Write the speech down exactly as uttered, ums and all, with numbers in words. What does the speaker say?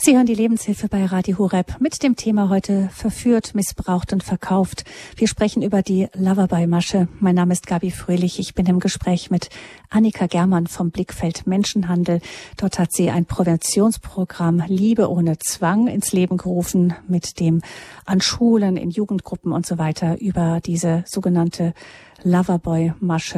Sie hören die Lebenshilfe bei Radio Horeb mit dem Thema heute verführt, missbraucht und verkauft. Wir sprechen über die Loverboy-Masche. Mein Name ist Gabi Fröhlich. Ich bin im Gespräch mit Annika Germann vom Blickfeld Menschenhandel. Dort hat sie ein Präventionsprogramm Liebe ohne Zwang ins Leben gerufen, mit dem an Schulen, in Jugendgruppen und so weiter über diese sogenannte Loverboy-Masche